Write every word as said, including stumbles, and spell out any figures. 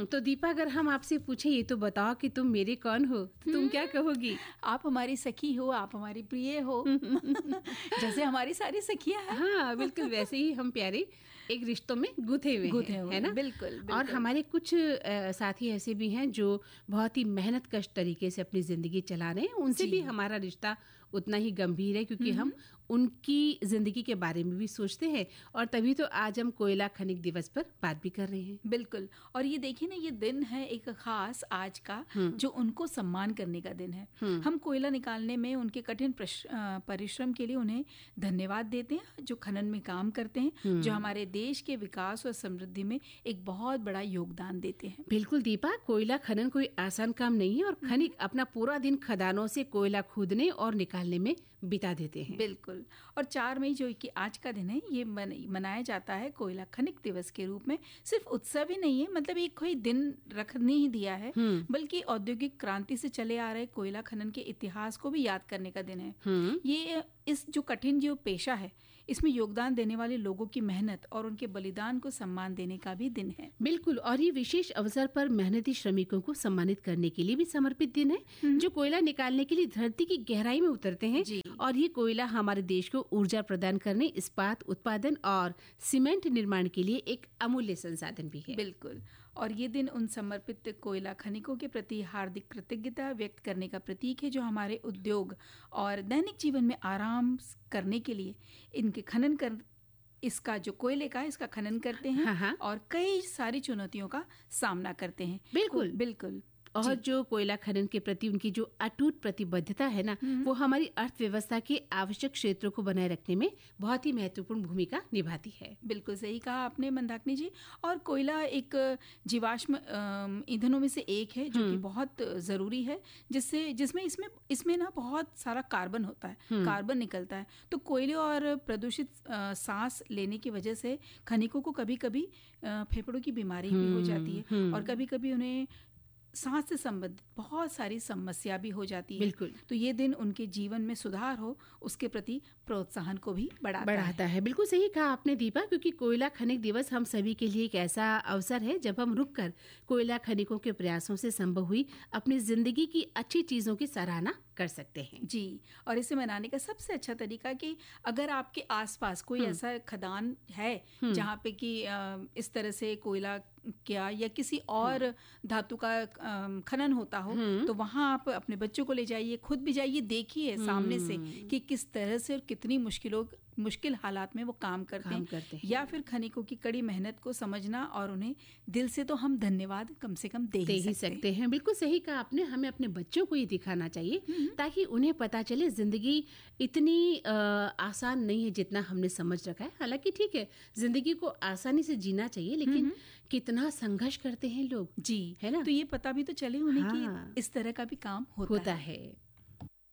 हम्म तो दीपा, अगर हम आपसे पूछे ये तो बताओ कि तुम मेरे कौन हो, तो तुम क्या कहोगी? आप हमारी सखी हो, आप हमारी प्रिय हो। जैसे हमारी सारी सखियां हैं। हाँ, बिल्कुल वैसे ही हम प्यारे एक रिश्तों में गुथे हुए गुथे हैं, हुए है ना? बिल्कुल, बिल्कुल। और हमारे कुछ आ, साथी ऐसे भी हैं जो बहुत ही मेहनत कश तरीके से अपनी जिंदगी चला रहे हैं। उनसे भी हमारा रिश्ता उतना ही गंभीर है, क्योंकि हम उनकी जिंदगी के बारे में भी सोचते हैं। और तभी तो आज हम कोयला खनिक दिवस पर बात भी कर रहे हैं। बिल्कुल। और ये देखिए ना, ये दिन है एक खास आज का, जो उनको सम्मान करने का दिन है। हम कोयला निकालने में उनके कठिन परिश्रम के लिए उन्हें धन्यवाद देते हैं, जो खनन में काम करते हैं, जो हमारे देश के विकास और समृद्धि में एक बहुत बड़ा योगदान देते हैं। बिल्कुल दीपा, कोयला खनन कोई आसान काम नहीं है और खनिक अपना पूरा दिन खदानों से कोयला खोदने और निकालने में बिता देते हैं। बिल्कुल। और चार मई जो कि आज का दिन है, ये मनाया जाता है कोयला खनिक दिवस के रूप में। सिर्फ उत्सव ही नहीं है, मतलब एक कोई दिन रख नहीं दिया है, बल्कि औद्योगिक क्रांति से चले आ रहे कोयला खनन के इतिहास को भी याद करने का दिन है। ये इस जो कठिन जो पेशा है, इसमें योगदान देने वाले लोगों की मेहनत और उनके बलिदान को सम्मान देने का भी दिन है। बिल्कुल। और ये विशेष अवसर पर मेहनती श्रमिकों को सम्मानित करने के लिए भी समर्पित दिन है, जो कोयला निकालने के लिए धरती की गहराई में उतरते हैं। और ये कोयला हमारे देश को ऊर्जा प्रदान करने, इस्पात उत्पादन और सीमेंट निर्माण के लिए एक अमूल्य संसाधन भी है। बिल्कुल। और ये दिन उन समर्पित कोयला खनिकों के प्रति हार्दिक कृतज्ञता व्यक्त करने का प्रतीक है, जो हमारे उद्योग और दैनिक जीवन में आराम करने के लिए इनके खनन कर इसका जो कोयले का इसका खनन करते हैं। हाँ हाँ। और कई सारी चुनौतियों का सामना करते हैं। बिल्कुल बिल्कुल। और जो कोयला खनन के प्रति उनकी जो अटूट प्रतिबद्धता है ना, वो हमारी अर्थव्यवस्था के आवश्यक क्षेत्रों को बनाए रखने में बहुत ही महत्वपूर्ण भूमिका निभाती है। बिल्कुल सही कहा आपने मंदाकिनी जी। और कोयला एक जीवाश्म ईंधनों में से एक है, जो कि बहुत जरूरी है, जिससे जिसमें इसमें इसमें ना बहुत सारा कार्बन होता है, कार्बन निकलता है। तो कोयले और प्रदूषित सांस लेने की वजह से खनिकों को कभी कभी फेफड़ों की बीमारी भी हो जाती है, और कभी कभी उन्हें सांस से संबंधित बहुत सारी समस्या भी हो जाती है। बिल्कुल। तो ये दिन उनके जीवन में सुधार हो, उसके प्रति प्रोत्साहन को भी बढ़ाता, बढ़ाता है।, है। बिल्कुल सही कहा आपने दीपा, क्योंकि कोयला खनिक दिवस हम सभी के लिए एक ऐसा अवसर है जब हम रुककर कोयला खनिकों के प्रयासों से संभव हुई अपनी जिंदगी की अच्छी चीजों की सराहना कर सकते हैं। जी। और इसे मनाने का सबसे अच्छा तरीका कि अगर आपके आसपास कोई ऐसा खदान है जहाँ पे कि इस तरह से कोयला क्या या किसी और धातु का खनन होता हो, तो वहां आप अपने बच्चों को ले जाइए, खुद भी जाइए, देखिए सामने से कि किस तरह से और कितनी मुश्किलों मुश्किल हालात में वो काम करते, काम हैं, करते हैं। या फिर खनिकों की कड़ी मेहनत को समझना और उन्हें दिल से तो हम धन्यवाद कम से कम दे, दे ही सकते, सकते हैं। बिल्कुल सही कहा आपने। हमें अपने बच्चों को ये दिखाना चाहिए ताकि उन्हें पता चले जिंदगी इतनी आ, आसान नहीं है जितना हमने समझ रखा है। हालांकि ठीक है, जिंदगी को आसानी से जीना चाहिए, लेकिन कितना संघर्ष करते हैं लोग, जी, है ना? तो ये पता भी तो चले उन्हें हाँ। कि इस तरह का भी काम होता, होता है, है।